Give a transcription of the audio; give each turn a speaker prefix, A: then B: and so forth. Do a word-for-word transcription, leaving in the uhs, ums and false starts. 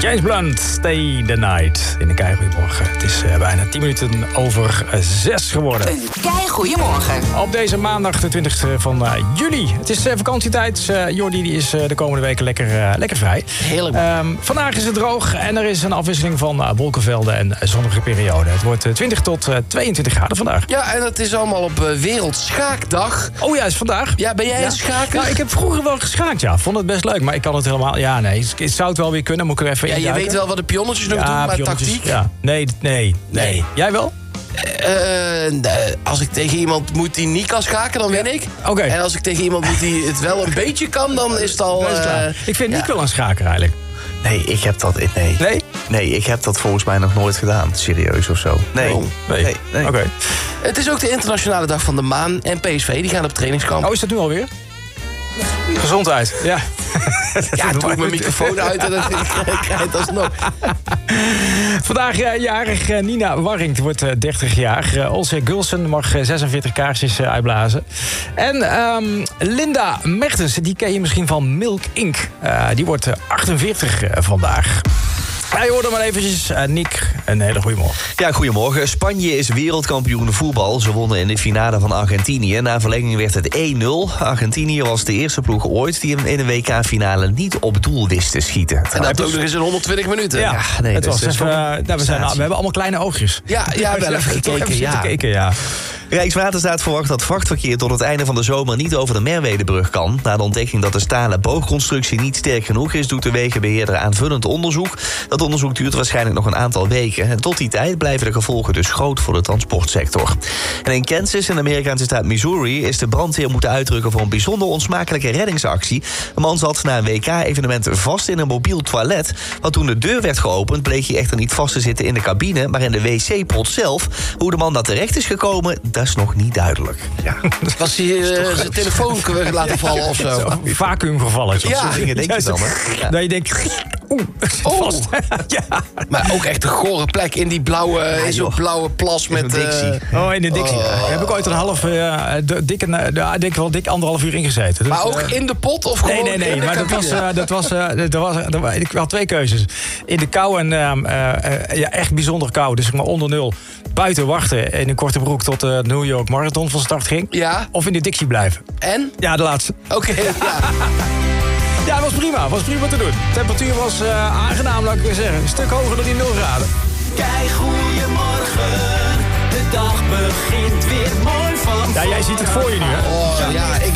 A: James Blunt, Stay the Night. In de Kei Goeiemorgen. Het is uh, bijna tien minuten over uh, zes geworden.
B: Een Kei Goeiemorgen.
A: Op deze maandag, de twintigste van uh, juli. Het is uh, vakantietijd. Uh, Jordi die is uh, de komende weken lekker, uh, lekker vrij.
C: Heerlijk.
A: Um, vandaag is het droog en er is een afwisseling van uh, wolkenvelden en zonnige perioden. Het wordt uh, twintig tot uh, tweeëntwintig graden vandaag.
C: Ja, en het is allemaal op uh, Wereldschaakdag.
A: Oh ja, is vandaag.
C: Ja, ben jij
A: ja.
C: een schaker?
A: Nou, ik heb vroeger wel geschaakt, ja. Vond het best leuk, maar ik kan het helemaal... Ja, nee, ik zou het wel weer kunnen. Moet ik er even
C: Ja, je
A: induiken?
C: weet wel wat de pionnetjes nog
A: ja,
C: doen, maar
A: pionnetjes,
C: tactiek?
A: Ja. Nee, nee, nee, nee. Jij wel?
C: Uh, uh, als ik tegen iemand moet die niet kan schaken, dan win ik.
A: Oké. Okay.
C: En als ik tegen iemand moet die het wel een beetje kan, dan is het al... Uh,
A: klaar. Ik vind
C: ja.
A: Nick wel een schaker eigenlijk.
D: Nee, ik heb dat... Nee.
A: Nee?
D: Nee, ik heb dat volgens mij nog nooit gedaan. Serieus of zo. Nee.
A: Oh, nee. nee, nee. Oké. Okay.
C: Het is ook de internationale dag van de maan en P S V. Die gaan op trainingskamp.
A: Oh, is dat nu alweer? Gezondheid, ja.
C: Ja, doe ik mijn microfoon uit en dan krijg je het alsnog.
A: Vandaag uh, jarig uh, Nina Warringt wordt uh, dertig jaar. Uh, Olse Gulsen mag uh, zesenveertig kaarsjes uh, uitblazen. En um, Linda Mertens, die ken je misschien van Milk Incorporated. Uh, die wordt uh, achtenveertig uh, vandaag. Ja, je hoorde maar eventjes. Uh, Nick, een hele goede morgen.
D: Ja, goedemorgen. Spanje is wereldkampioen voetbal. Ze wonnen in de finale van Argentinië. Na verlenging werd het één nul. Argentinië was de eerste ploeg ooit die in de W K-finale niet op doel wist te schieten.
C: En dat ook nog eens in honderdtwintig minuten.
A: Ja,
D: ja nee,
A: het was
D: dus
A: even, uh, nou, we, zijn, we hebben allemaal kleine oogjes.
C: Ja, ja wel even gekeken, ja.
A: gekeken, ja.
D: Rijkswaterstaat verwacht dat vrachtverkeer tot het einde van de zomer niet over de Merwedebrug kan. Na de ontdekking dat de stalen boogconstructie niet sterk genoeg is, doet de wegenbeheerder aanvullend onderzoek. Dat onderzoek duurt waarschijnlijk nog een aantal weken. En tot die tijd blijven de gevolgen dus groot voor de transportsector. En in Kansas, in de Amerikaanse staat Missouri, is de brandweer moeten uitdrukken voor een bijzonder onsmakelijke reddingsactie. Een man zat na een W K-evenement vast in een mobiel toilet. Want toen de deur werd geopend, bleek hij echter niet vast te zitten in de cabine, maar in de wc-pot zelf. Hoe de man daar terecht is gekomen, dat is nog niet duidelijk. Ja.
C: Was hij uh, zijn telefoon laten vallen of zo?
A: zo vacuümgevallen.
C: Ja,
D: soort dingen denk je dan, hè? Ja.
A: Dat je denkt, oeh,
C: oh.
A: vast. Ja.
C: Maar ook echt een gore plek in die blauwe, ja, in zo'n blauwe plas met...
D: Dixie.
A: Uh... Oh, in de Dixie.
C: Oh.
A: Daar heb ik ooit een half, uh, dik, uh, denk wel dik anderhalf uur ingezeten.
C: Maar
A: dus,
C: ook
A: uh,
C: in de pot of gewoon
A: nee, nee, nee,
C: in de
A: maar dat was, uh, dat was, uh, dat was, dat was, ik had twee keuzes. In de kou en uh, uh, ja, echt bijzonder kou, dus maar onder nul. Buiten wachten in een korte broek tot de New York Marathon van start ging.
C: Ja.
A: Of in de Dixie blijven.
C: En?
A: Ja, de laatste.
C: Oké, okay, ja.
A: Ja, was prima. Was prima te doen. De temperatuur was uh, aangenaam, laat ik weer zeggen. Een stuk hoger dan die nul graden.
E: Kei goeiemorgen. De dag begint weer mooi van.
A: Ja, jij ziet het voor je nu, hè?
C: Oh, ja, ik